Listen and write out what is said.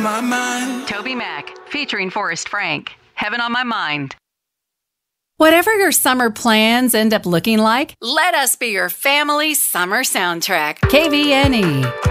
on my mind. Toby Mac, featuring Forrest Frank. Heaven on My Mind. Whatever your summer plans end up looking like, let us be your family summer soundtrack. KVNE.